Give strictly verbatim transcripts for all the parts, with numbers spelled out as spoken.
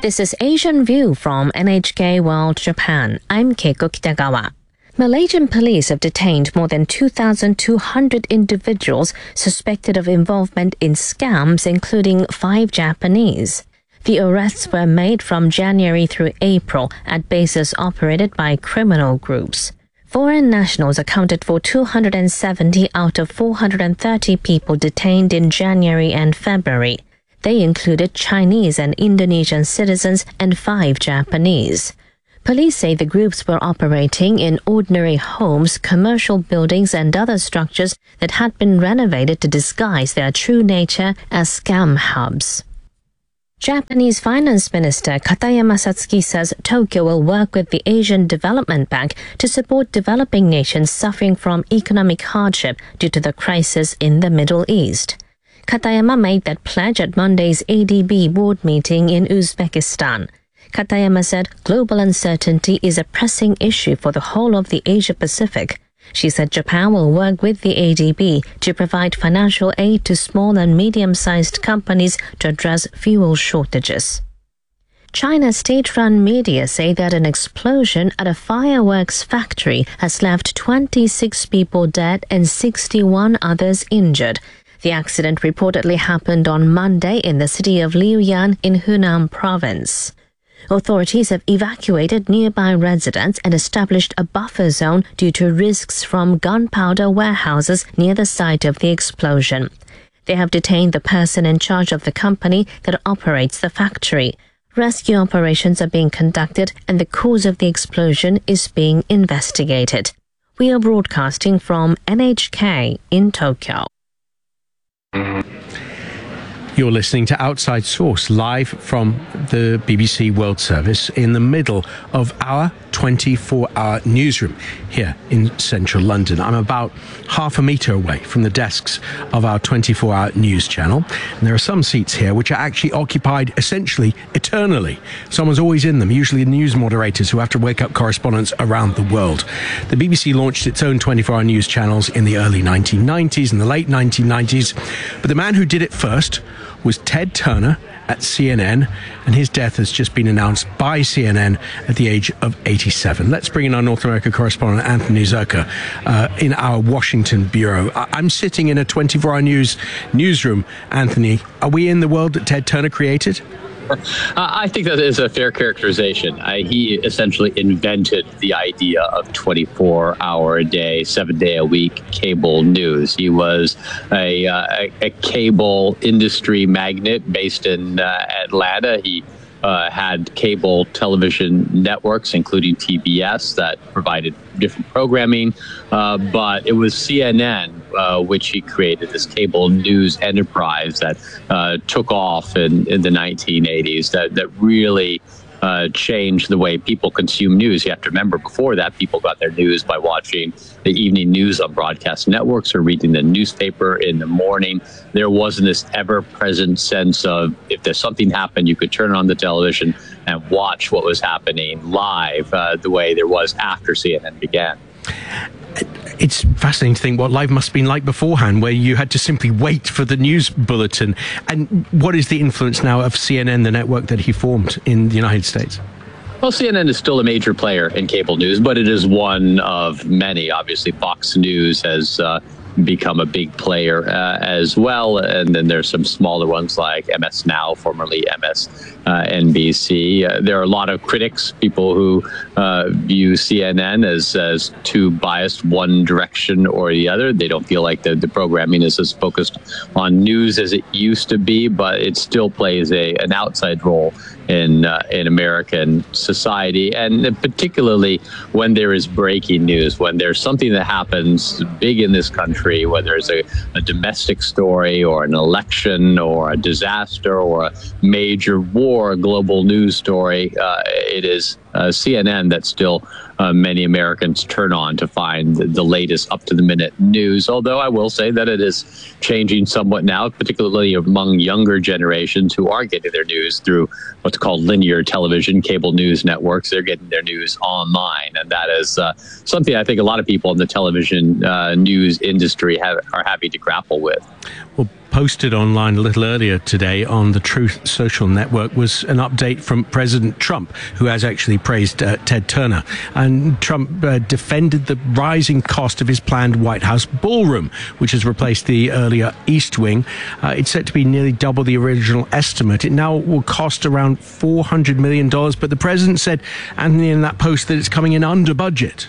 This is Asian View from N H K World Japan. I'm Keiko Kitagawa. Malaysian police have detained more than two thousand two hundred individuals suspected of involvement in scams, including five Japanese. The arrests were made from January through April at bases operated by criminal groups. Foreign nationals accounted for two hundred seventy out of four hundred thirty people detained in January and February. They included Chinese and Indonesian citizens and five Japanese. Police say the groups were operating in ordinary homes, commercial buildings and other structures that had been renovated to disguise their true nature as scam hubs. Japanese Finance Minister Katayama Satsuki says Tokyo will work with the Asian Development Bank to support developing nations suffering from economic hardship due to the crisis in the Middle East. Katayama made that pledge at Monday's A D B board meeting in Uzbekistan. Katayama said global uncertainty is a pressing issue for the whole of the Asia-Pacific. She said Japan will work with the A D B to provide financial aid to small and medium-sized companies to address fuel shortages. China's state-run media say that an explosion at a fireworks factory has left twenty-six people dead and sixty-one others injured. The accident reportedly happened on Monday in the city of Liuyan in Hunan province. Authorities have evacuated nearby residents and established a buffer zone due to risks from gunpowder warehouses near the site of the explosion. They have detained the person in charge of the company that operates the factory. Rescue operations are being conducted and the cause of the explosion is being investigated. We are broadcasting from N H K in Tokyo. You're listening to Outside Source live from the B B C World Service in the middle of our twenty-four hour newsroom here in central London. I'm about half a metre away from the desks of our twenty-four hour news channel. And there are some seats here which are actually occupied essentially eternally. Someone's always in them, usually news moderators who have to wake up correspondents around the world. The B B C launched its own twenty-four hour news channels in the early nineteen nineties and the late nineteen nineties. But the man who did it first was Ted Turner at C N N, and his death has just been announced by C N N at the age of eighty-seven. Let's bring in our North America correspondent, Anthony Zerka, uh, in our Washington bureau. I- I'm sitting in a twenty-four hour news newsroom. Anthony, are we in the world that Ted Turner created? Uh, I think that is a fair characterization. I, he essentially invented the idea of twenty-four hour a day, seven day a week cable news. He was a, uh, a cable industry magnate based in uh, Atlanta. He uh, had cable television networks, including P B S, that provided different programming. Uh, but it was C N N, uh, which he created, this cable news enterprise that uh, took off in, in the nineteen eighties, that, that really uh, changed the way people consume news. You have to remember, before that, people got their news by watching the evening news on broadcast networks or reading the newspaper in the morning. There wasn't this ever-present sense of, if there's something happened, you could turn on the television and watch what was happening live, uh, the way there was after C N N began. It's fascinating to think what life must have been like beforehand, where you had to simply wait for the news bulletin. And what is the influence now of C N N, the network that he formed in the United States? Well, C N N is still a major player in cable news, but it is one of many. Obviously, Fox News has uh, become a big player uh, as well. And then there's some smaller ones like M S Now, formerly M S N B C. Uh, there are a lot of critics, people who uh, view C N N as, as too biased one direction or the other. They don't feel like the, the programming is as focused on news as it used to be, but it still plays a an outside role in uh, in American society, and particularly when there is breaking news, when there's something that happens big in this country, whether it's a, a domestic story or an election or a disaster or a major war, a global news story, uh, it is uh, C N N that still uh, many Americans turn on to find the, the latest up-to-the-minute news. Although I will say that it is changing somewhat now, particularly among younger generations who are getting their news through what's called linear television, cable news networks. They're getting their news online, and that is uh, something I think a lot of people in the television uh, news industry have, are happy to grapple with. Well, posted online a little earlier today on the Truth social network was an update from President Trump, who has actually praised uh, Ted Turner. And Trump uh, defended the rising cost of his planned White House ballroom, which has replaced the earlier East Wing. Uh, it's set to be nearly double the original estimate. It now will cost around four hundred million dollars, but the president said, Anthony, in that post, that it's coming in under budget.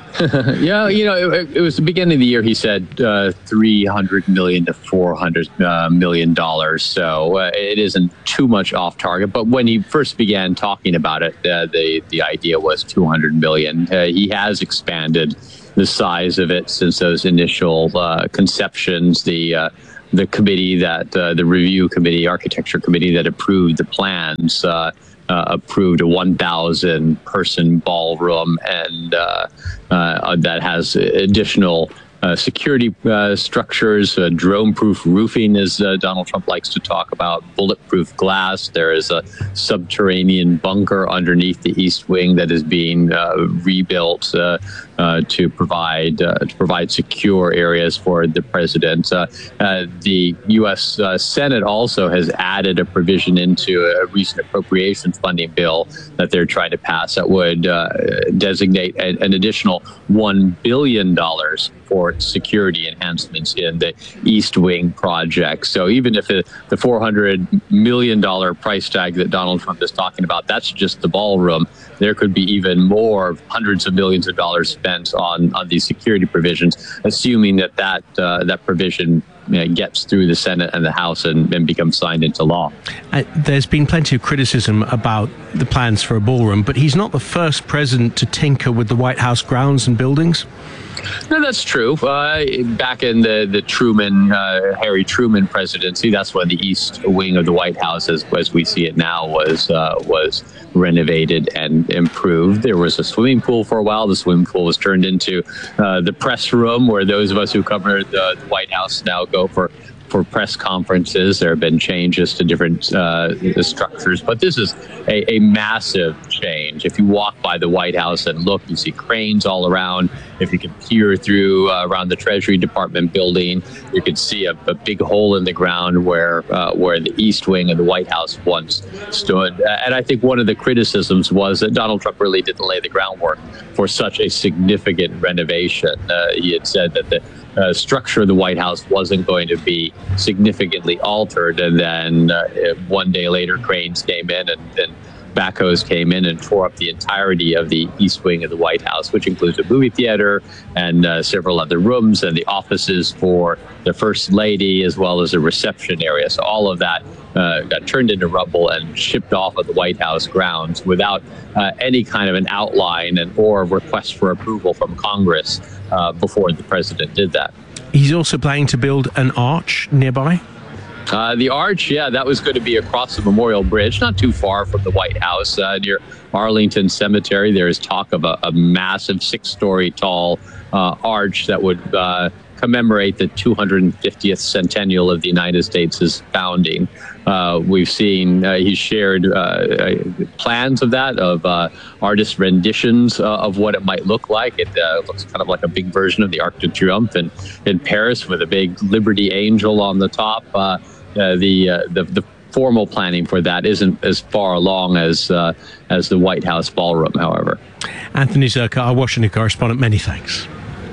Yeah, you know, it, it was the beginning of the year. He said uh, three hundred million to four hundred uh, million dollars. So uh, it isn't too much off target. But when he first began talking about it, uh, the the idea was two hundred million. Uh, he has expanded the size of it since those initial uh, conceptions. The uh, the committee that uh, the review committee, architecture committee that approved the plans. Uh, Uh, approved a one thousand person ballroom, and uh, uh, that has additional uh, security uh, structures, uh, drone-proof roofing, as uh, Donald Trump likes to talk about, bulletproof glass. There is a subterranean bunker underneath the East Wing that is being uh, rebuilt uh, uh, to provide uh, to provide secure areas for the president. Uh, uh, the U S Uh, Senate also has added a provision into a recent appropriations funding bill that they're trying to pass that would uh, designate a, an additional one billion dollars for security enhancements in the East Wing project. So even if it, the four hundred million dollars price tag that Donald Trump is talking about, that's just the ballroom, there could be even more hundreds of millions of dollars spent on, on these security provisions, assuming that that, uh, that provision you know, gets through the Senate and the House and, and becomes signed into law. Uh, there's been plenty of criticism about the plans for a ballroom, but he's not the first president to tinker with the White House grounds and buildings. No, that's true. Uh, back in the the Truman, uh, Harry Truman presidency, that's when the East Wing of the White House, as, as we see it now, was uh, was renovated and improved. There was a swimming pool for a while. The swimming pool was turned into uh, the press room, where those of us who cover the, the White House now go for. For press conferences. There have been changes to different uh, structures, but this is a, a massive change. If you walk by the White House and look, you see cranes all around. If you can peer through uh, around the Treasury Department building, you could see a, a big hole in the ground where uh, where the East Wing of the White House once stood. And I think one of the criticisms was that Donald Trump really didn't lay the groundwork for such a significant renovation. Uh, he had said that the Uh, structure of the White House wasn't going to be significantly altered, and then uh, one day later, cranes came in and, and backhoes came in and tore up the entirety of the East Wing of the White House, which includes a movie theater and uh, several other rooms and the offices for the First Lady, as well as a reception area. So all of that uh, got turned into rubble and shipped off of the White House grounds without uh, any kind of an outline and or request for approval from Congress uh, before the president did that. He's also planning to build an arch nearby. Uh, the arch, yeah, that was going to be across the Memorial Bridge, not too far from the White House, uh, near Arlington Cemetery. There is talk of a, a massive six-story tall uh, arch that would uh, commemorate the two hundred fiftieth centennial of the United States' founding. Uh, we've seen uh, he's shared uh, plans of that, of uh, artist renditions uh, of what it might look like. It uh, looks kind of like a big version of the Arc de Triomphe in, in Paris, with a big Liberty Angel on the top. Uh, uh, the, uh, the the formal planning for that isn't as far along as uh, as the White House ballroom, however. Anthony Zurcher, our Washington correspondent, many thanks.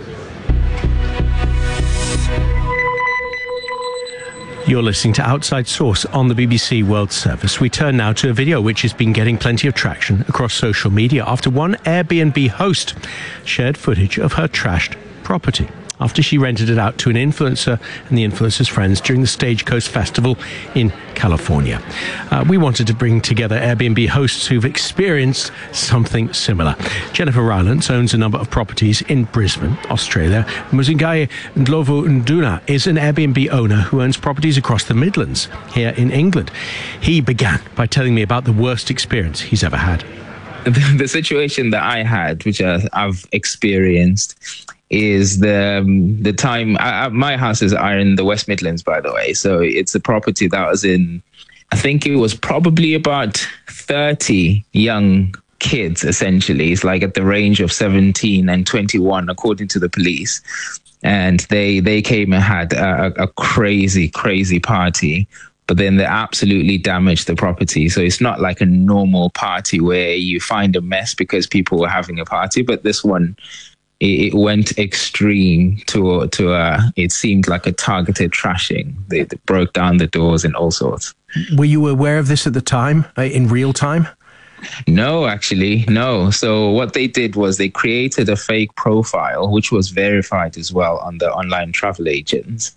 You're listening to Outside Source on the B B C World Service. We turn now to a video which has been getting plenty of traction across social media after one Airbnb host shared footage of her trashed property after she rented it out to an influencer and the influencer's friends during the Stagecoast Festival in California. Uh, we wanted to bring together Airbnb hosts who've experienced something similar. Jennifer Rylance owns a number of properties in Brisbane, Australia. Muzingaye Ndlovu Nduna is an Airbnb owner who owns properties across the Midlands here in England. He began by telling me about the worst experience he's ever had. The, the situation that I had, which uh, I've experienced, is the um, the time. I, I, my houses are in the West Midlands, by the way. So it's a property that was in, I think it was probably about thirty young kids, essentially. It's like at the range of seventeen and twenty-one, according to the police. and they they came and had a, a crazy, crazy party. But then they absolutely damaged the property. So it's not like a normal party where you find a mess because people were having a party. But this one, it, it went extreme to to a, it seemed like a targeted trashing. They, they broke down the doors and all sorts. Were you aware of this at the time, uh, in real time? No, actually, no. So what they did was they created a fake profile, which was verified as well on the online travel agents.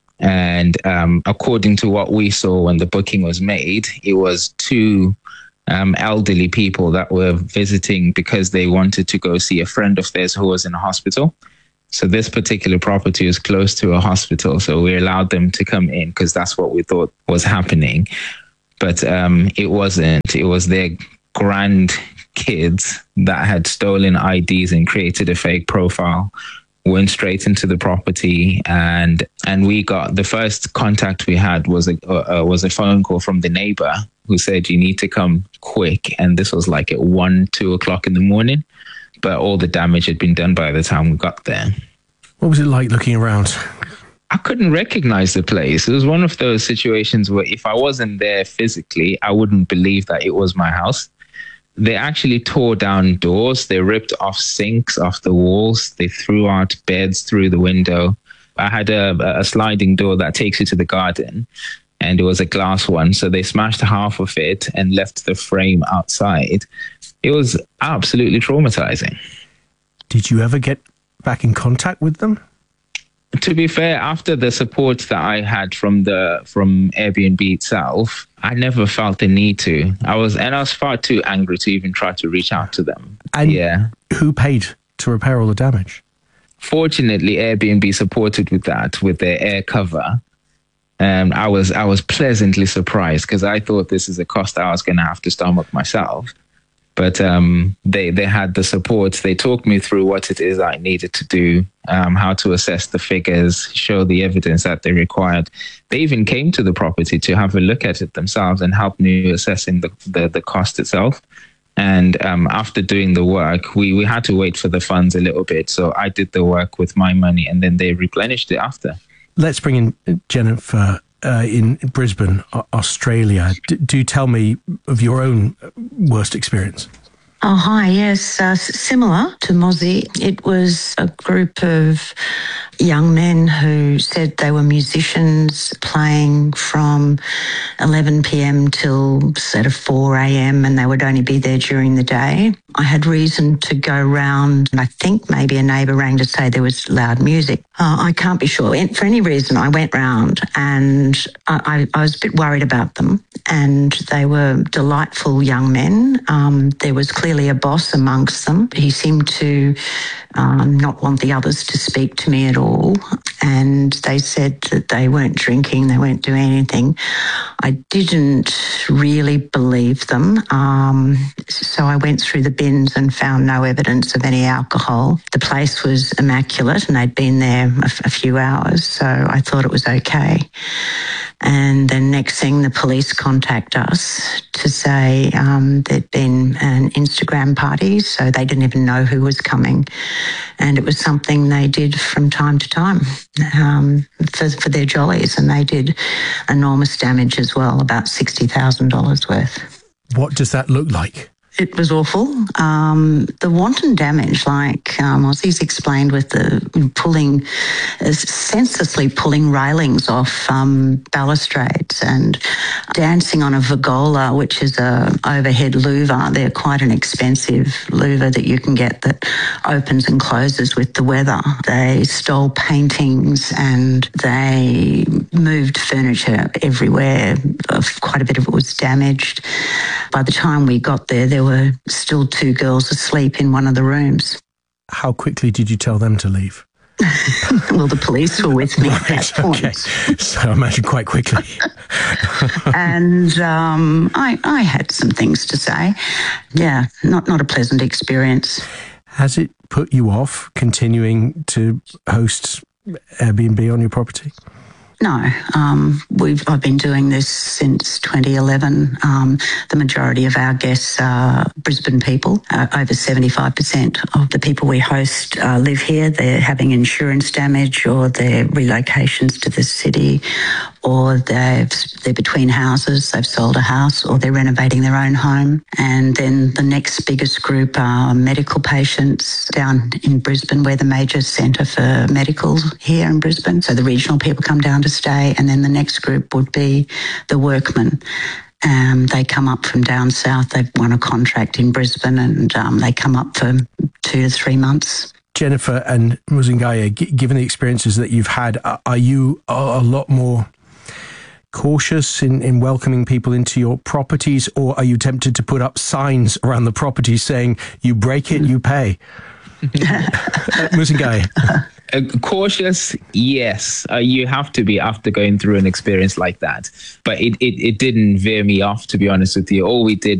And um, according to what we saw when the booking was made, it was two um, elderly people that were visiting because they wanted to go see a friend of theirs who was in a hospital. So this particular property is close to a hospital. So we allowed them to come in because that's what we thought was happening. But um, it wasn't. It was their grandkids that had stolen I Ds and created a fake profile, went straight into the property, and and we got the first contact we had was a uh, was a phone call from the neighbor who said you need to come quick, and this was like at one two o'clock in the morning, but all the damage had been done by the time we got there. What was it like looking around? I couldn't recognize the place. It was one of those situations where if I wasn't there physically, I wouldn't believe that it was my house. They actually tore down doors. They ripped off sinks off the walls. They threw out beds through the window. I had a, a sliding door that takes you to the garden, and it was a glass one. So they smashed half of it and left the frame outside. It was absolutely traumatizing. Did you ever get back in contact with them? To be fair, after the support that I had from the from Airbnb itself, I never felt the need to. I was and I was far too angry to even try to reach out to them. And yeah, who paid to repair all the damage? Fortunately, Airbnb supported with that with their air cover. Um, I was I was pleasantly surprised because I thought this is a cost I was going to have to stomach myself. But um, they they had the support. They talked me through what it is I needed to do, um, how to assess the figures, show the evidence that they required. They even came to the property to have a look at it themselves and help me assessing the, the, the cost itself. And um, after doing the work, we, we had to wait for the funds a little bit. So I did the work with my money and then they replenished it after. Let's bring in Jennifer uh, in Brisbane, Australia. D- do tell me of your own worst experience. Oh, hi. Yes, uh, similar to Mozzie. It was a group of young men who said they were musicians playing from eleven p.m. till sort of four a.m. and they would only be there during the day. I had reason to go round, and I think maybe a neighbour rang to say there was loud music. Uh, I can't be sure. For any reason, I went round and I, I, I was a bit worried about them, and they were delightful young men. Um, there was clearly a boss amongst them. He seemed to um, not want the others to speak to me at all, and they said that they weren't drinking, they weren't doing anything. I didn't really believe them, um, so I went through the bins and found no evidence of any alcohol. The place was immaculate and they'd been there a, f- a few hours, so I thought it was okay. And then next thing, the police contact us to say um, there'd been an Instagram party, so they didn't even know who was coming. And it was something they did from time to time um, for, for their jollies, and they did enormous damage as well, about sixty thousand dollars worth. What does that look like? It was awful. Um, the wanton damage, like um, Aussie's explained, with the pulling, uh, senselessly pulling railings off um, balustrades and dancing on a vagola, which is a overhead louver. They're quite an expensive louver that you can get that opens and closes with the weather. They stole paintings and they moved furniture everywhere. Quite a bit of it was damaged. By the time we got there, there were still two girls asleep in one of the rooms. How quickly did you tell them to leave? Well, the police were with me right, at that point. Okay. So I imagine quite quickly. And um, I, I had some things to say. Yeah, not, not a pleasant experience. Has it put you off continuing to host Airbnb on your property? No, um, we've I've been doing this since twenty eleven. Um, the majority of our guests are Brisbane people. Uh, over seventy-five percent of the people we host uh, live here. They're having insurance damage, or they're relocations to the city, or they've, they're between houses, they've sold a house, or they're renovating their own home. And then the next biggest group are medical patients down in Brisbane. We're the major centre for medical here in Brisbane. So the regional people come down to stay, and then the next group would be the workmen. Um, they come up from down south. They've won a contract in Brisbane, and um, they come up for two to three months. Jennifer and Muzingaya, g- given the experiences that you've had, are you a, a lot more cautious in, in welcoming people into your properties, or are you tempted to put up signs around the property saying, you break it, you pay? Muzingaya. Uh, cautious, yes. Uh, you have to be after going through an experience like that. But it, it, it didn't veer me off, to be honest with you. All we did